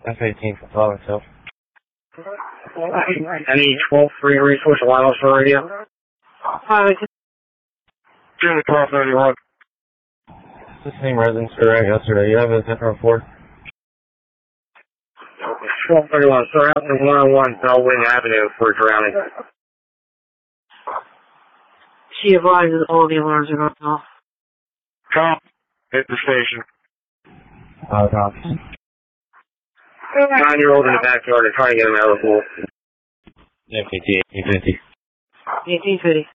F-18 for Father Hill. Any 12-3 resource wireless for radio? Jimmy 1231. The same residence we were at yesterday. You have a 10-4? 1231, sir, out to 101 Bellwing Avenue for drowning. She advises all the alarms are going off. Cop. Hit the station. Cop. 9-year-old in the backyard and trying to get him out of the pool. FAT 1850. 1850.